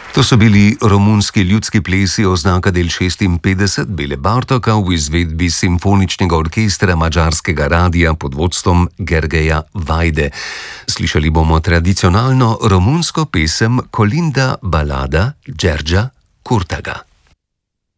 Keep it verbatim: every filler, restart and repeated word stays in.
To so bili romunski ljudski plesi oznaka del šestinpetdeset Bele Bartoka v izvedbi simfoničnega orkestra madžarskega radia pod vodstvom Gergeja Vajde. Slišali bomo tradicionalno romunsko pesem Kolinda balada Đerđa Curtaga.